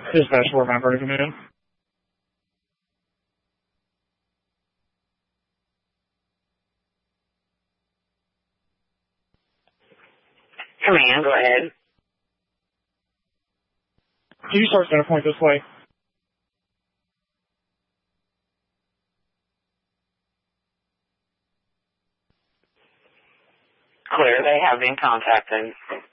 Dispatch board member, come in. Command, go ahead. Can you start center point this way? Clear, they have been contacted.